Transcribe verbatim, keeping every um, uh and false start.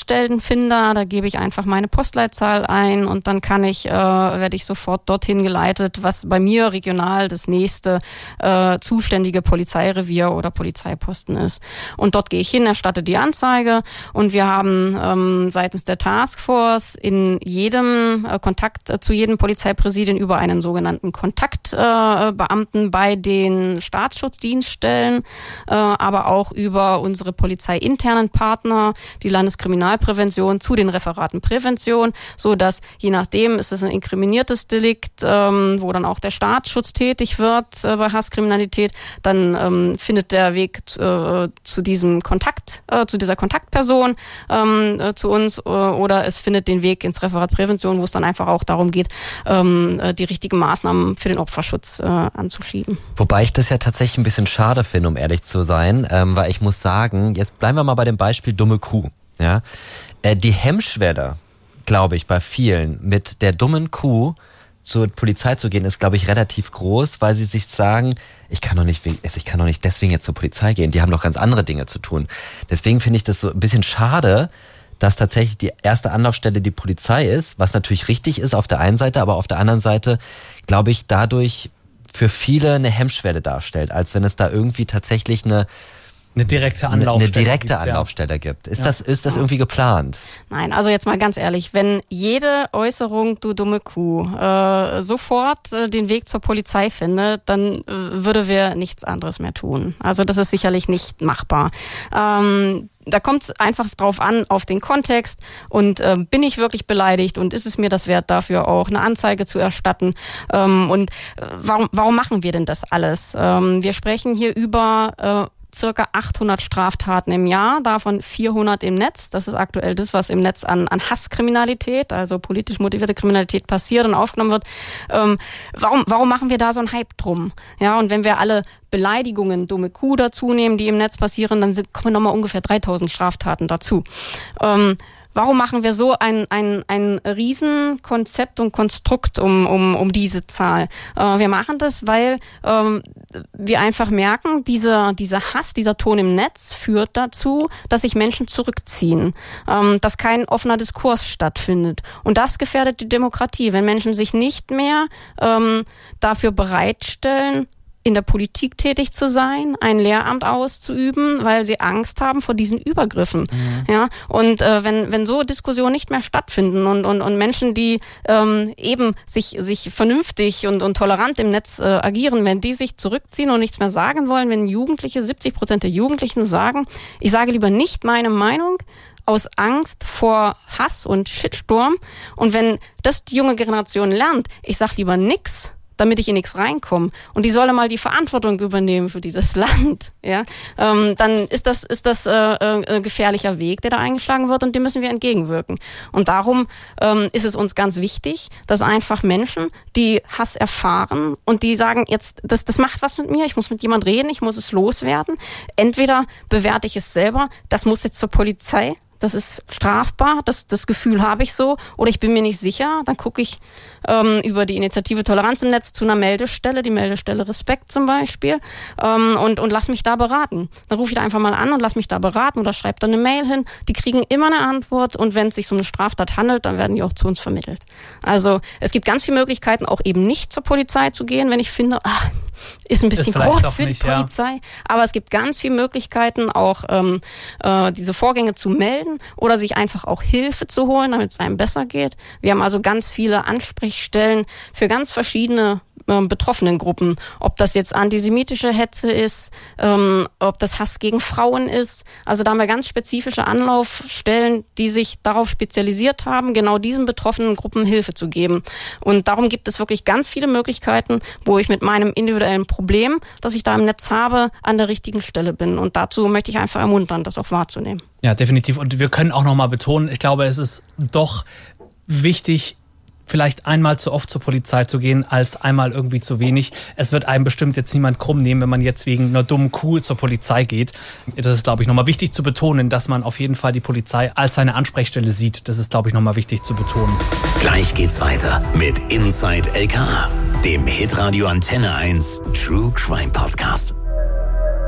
Dienststellenfinder, da gebe ich einfach meine Postleitzahl ein und dann kann ich, äh, werde ich sofort dorthin geleitet, was bei mir regional das nächste äh, zuständige Polizeirevier oder Polizeiposten ist. Und dort gehe ich hin, erstatte die Anzeige und wir haben ähm, seitens der Taskforce in jedem äh, Kontakt äh, zu jedem Polizeipräsidien über einen sogenannten Kontaktbeamten äh, bei den Staatsschutzdienststellen, äh, aber auch über unsere polizeiinternen Partner, die Landeskriminalprävention zu den Referaten Prävention, so dass je nachdem ist es ein inkriminiertes Delikt, ähm, wo dann auch der Staatsschutz tätig wird äh, bei Hasskriminalität, dann ähm, findet der Weg äh, zu diesem Kontakt, äh, zu dieser Kontaktperson ähm, äh, zu uns äh, oder es findet den Weg ins Referat Prävention, wo es dann einfach auch darum geht, ähm, äh, die richtigen Maßnahmen für den Opferschutz äh, anzuschieben. Wobei ich das ja tatsächlich ein bisschen schade finde, um ehrlich zu sein, ähm, weil ich muss sagen, jetzt bleiben wir mal bei dem Beispiel dumme Kuh. Ja, äh, die Hemmschwelle, glaube ich, bei vielen mit der dummen Kuh zur Polizei zu gehen, ist, glaube ich, relativ groß, weil sie sich sagen, ich kann doch nicht, ich kann doch nicht deswegen jetzt zur Polizei gehen. Die haben doch ganz andere Dinge zu tun. Deswegen finde ich das so ein bisschen schade, dass tatsächlich die erste Anlaufstelle die Polizei ist, was natürlich richtig ist auf der einen Seite, aber auf der anderen Seite, glaube ich, dadurch für viele eine Hemmschwelle darstellt, als wenn es da irgendwie tatsächlich eine Eine direkte Anlaufstelle, eine direkte gibt's, Anlaufstelle ja. gibt. Ist, ja. das, ist das irgendwie geplant? Nein, also jetzt mal ganz ehrlich, wenn jede Äußerung, du dumme Kuh, äh, sofort äh, den Weg zur Polizei findet, dann äh, würde wir nichts anderes mehr tun. Also das ist sicherlich nicht machbar. Ähm, Da kommt es einfach drauf an, auf den Kontext und äh, bin ich wirklich beleidigt und ist es mir das wert, dafür auch eine Anzeige zu erstatten? Ähm, und äh, warum, warum machen wir denn das alles? Ähm, wir sprechen hier über äh, circa achthundert Straftaten im Jahr, davon vierhundert im Netz. Das ist aktuell das, was im Netz an, an Hasskriminalität, also politisch motivierte Kriminalität passiert und aufgenommen wird. Ähm, warum, warum machen wir da so einen Hype drum? Ja, und wenn wir alle Beleidigungen, dumme Kuh dazu nehmen, die im Netz passieren, dann sind, kommen nochmal ungefähr dreitausend Straftaten dazu. Ähm, Warum machen wir so ein ein ein Riesenkonzept und Konstrukt um um um diese Zahl? Äh, wir machen das, weil ähm, wir einfach merken, dieser dieser Hass, dieser Ton im Netz führt dazu, dass sich Menschen zurückziehen, ähm, dass kein offener Diskurs stattfindet. Und das gefährdet die Demokratie, wenn Menschen sich nicht mehr ähm, dafür bereitstellen, in der Politik tätig zu sein, ein Lehramt auszuüben, weil sie Angst haben vor diesen Übergriffen. Mhm. Ja, und äh, wenn wenn so Diskussionen nicht mehr stattfinden und und und Menschen, die ähm, eben sich sich vernünftig und und tolerant im Netz äh, agieren, wenn die sich zurückziehen und nichts mehr sagen wollen, wenn Jugendliche, siebzig Prozent der Jugendlichen sagen, ich sage lieber nicht meine Meinung, aus Angst vor Hass und Shitstorm. Und wenn das die junge Generation lernt, ich sag lieber nix, damit ich in nichts reinkomme. Und die solle mal die Verantwortung übernehmen für dieses Land. Ja, ähm, dann ist das ist das äh, äh, gefährlicher Weg, der da eingeschlagen wird, und dem müssen wir entgegenwirken. Und darum ähm, ist es uns ganz wichtig, dass einfach Menschen, die Hass erfahren und die sagen, jetzt das das macht was mit mir, ich muss mit jemand reden, ich muss es loswerden. Entweder bewerte ich es selber, das muss jetzt zur Polizei. Das ist strafbar, das, das Gefühl habe ich so, oder ich bin mir nicht sicher, dann gucke ich ähm, über die Initiative Toleranz im Netz zu einer Meldestelle, die Meldestelle Respekt zum Beispiel, ähm, und, und lass mich da beraten. Dann rufe ich da einfach mal an und lass mich da beraten oder schreibe da eine Mail hin. Die kriegen immer eine Antwort, und wenn es sich um eine Straftat handelt, dann werden die auch zu uns vermittelt. Also es gibt ganz viele Möglichkeiten, auch eben nicht zur Polizei zu gehen, wenn ich finde, ach, ist ein bisschen ist groß für nicht, die Polizei, ja. Aber es gibt ganz viele Möglichkeiten, auch ähm, äh, diese Vorgänge zu melden oder sich einfach auch Hilfe zu holen, damit es einem besser geht. Wir haben also ganz viele Ansprechstellen für ganz verschiedene äh, betroffenen Gruppen. Ob das jetzt antisemitische Hetze ist, ähm, ob das Hass gegen Frauen ist. Also da haben wir ganz spezifische Anlaufstellen, die sich darauf spezialisiert haben, genau diesen betroffenen Gruppen Hilfe zu geben. Und darum gibt es wirklich ganz viele Möglichkeiten, wo ich mit meinem individuellen Problem, das ich da im Netz habe, an der richtigen Stelle bin. Und dazu möchte ich einfach ermuntern, das auch wahrzunehmen. Ja, definitiv. Und wir können auch nochmal betonen, ich glaube, es ist doch wichtig, vielleicht einmal zu oft zur Polizei zu gehen, als einmal irgendwie zu wenig. Es wird einem bestimmt jetzt niemand krumm nehmen, wenn man jetzt wegen einer dummen Kuh zur Polizei geht. Das ist, glaube ich, nochmal wichtig zu betonen, dass man auf jeden Fall die Polizei als seine Ansprechstelle sieht. Das ist, glaube ich, nochmal wichtig zu betonen. Gleich geht's weiter mit Inside L K A, dem Hitradio Antenne eins True Crime Podcast.